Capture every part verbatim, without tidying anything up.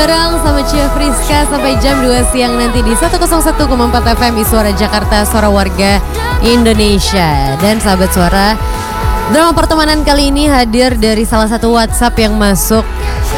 bareng sama Cia Friska sampai jam dua siang nanti di seratus satu koma empat F M Suara Jakarta, suara warga Indonesia. Dan sahabat suara, drama pertemanan kali ini hadir dari salah satu WhatsApp yang masuk.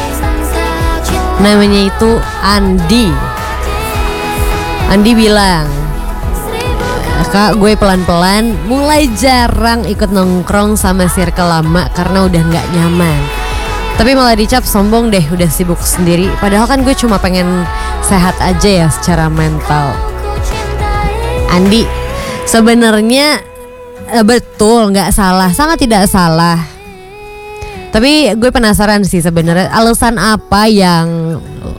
Namanya itu Andi. Andi bilang, Kak, gue pelan-pelan mulai jarang ikut nongkrong sama circle lama karena udah gak nyaman. Tapi malah dicap sombong deh, udah sibuk sendiri. Padahal kan gue cuma pengen sehat aja ya secara mental. Andi, sebenarnya eh, betul, nggak salah, sangat tidak salah. Tapi gue penasaran sih sebenarnya alasan apa yang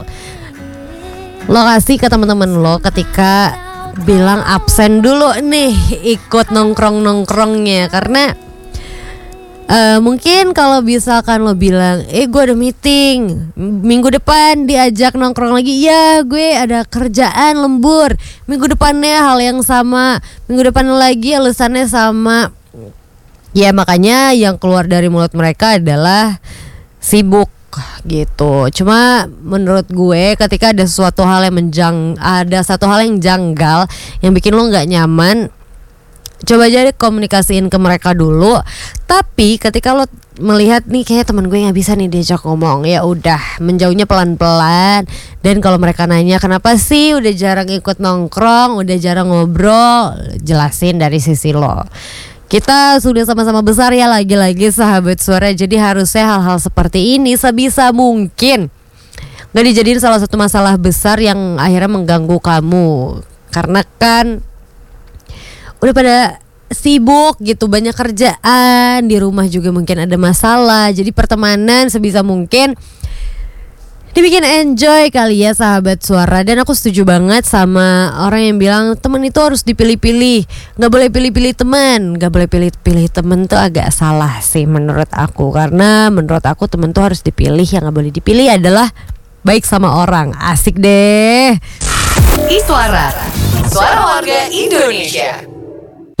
lo kasih ke teman-teman lo ketika bilang absen dulu nih ikut nongkrong-nongkrongnya. Karena Uh, mungkin kalau misalkan lo bilang, eh gue ada meeting minggu depan diajak nongkrong lagi, ya gue ada kerjaan lembur, minggu depannya hal yang sama, minggu depan lagi alasannya sama. Ya makanya yang keluar dari mulut mereka adalah sibuk gitu. Cuma menurut gue ketika ada sesuatu hal yang menjang, ada satu hal yang janggal yang bikin lo nggak nyaman, coba aja deh komunikasiin ke mereka dulu. Tapi ketika lo melihat nih kayak teman gue nggak bisa nih diajak ngomong, ya udah menjauhnya pelan-pelan. Dan kalau mereka nanya kenapa sih udah jarang ikut nongkrong, udah jarang ngobrol, jelasin dari sisi lo. Kita sudah sama-sama besar ya, lagi-lagi sahabat suara. Jadi harusnya hal-hal seperti ini sebisa mungkin gak dijadiin salah satu masalah besar yang akhirnya mengganggu kamu. Karena kan udah pada sibuk gitu, banyak kerjaan, di rumah juga mungkin ada masalah. Jadi pertemanan sebisa mungkin dibikin enjoy kali ya sahabat suara. Dan aku setuju banget sama orang yang bilang teman itu harus dipilih-pilih, gak boleh pilih-pilih teman. Gak boleh pilih-pilih teman tuh agak salah sih menurut aku. Karena menurut aku teman tuh harus dipilih, yang gak boleh dipilih adalah baik sama orang. Asik deh. Iswara, suara warga Indonesia.